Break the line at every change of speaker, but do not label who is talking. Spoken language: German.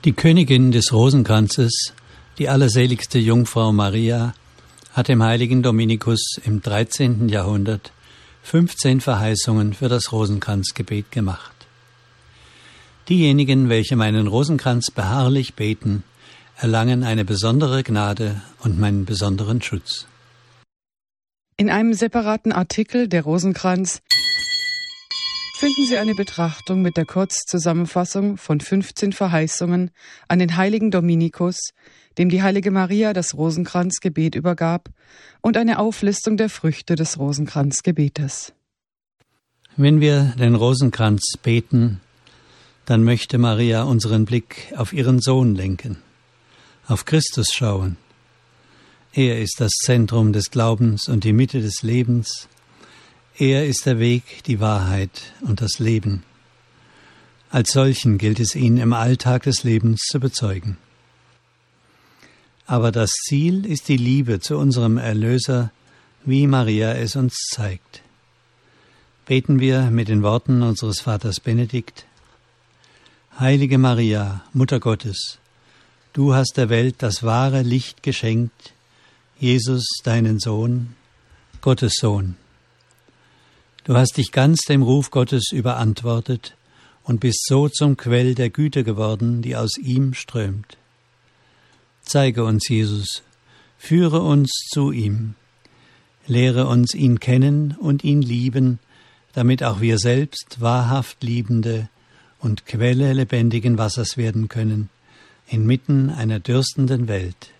Die Königin des Rosenkranzes, die allerseligste Jungfrau Maria, hat dem heiligen Dominikus im 13. Jahrhundert 15 Verheißungen für das Rosenkranzgebet gemacht. Diejenigen, welche meinen Rosenkranz beharrlich beten, erlangen eine besondere Gnade und meinen besonderen Schutz.
In einem separaten Artikel, der Rosenkranz, finden Sie eine Betrachtung mit der Kurzzusammenfassung von 15 Verheißungen an den heiligen Dominikus, dem die heilige Maria das Rosenkranzgebet übergab, und eine Auflistung der Früchte des Rosenkranzgebetes.
Wenn wir den Rosenkranz beten, dann möchte Maria unseren Blick auf ihren Sohn lenken, auf Christus schauen. Er ist das Zentrum des Glaubens und die Mitte des Lebens. Er ist der Weg, die Wahrheit und das Leben. Als solchen gilt es ihn im Alltag des Lebens zu bezeugen. Aber das Ziel ist die Liebe zu unserem Erlöser, wie Maria es uns zeigt. Beten wir mit den Worten unseres Vaters Benedikt: Heilige Maria, Mutter Gottes, du hast der Welt das wahre Licht geschenkt, Jesus, deinen Sohn, Gottes Sohn. Du hast dich ganz dem Ruf Gottes überantwortet und bist so zum Quell der Güte geworden, die aus ihm strömt. Zeige uns Jesus, führe uns zu ihm, lehre uns ihn kennen und ihn lieben, damit auch wir selbst wahrhaft Liebende und Quelle lebendigen Wassers werden können, inmitten einer dürstenden Welt.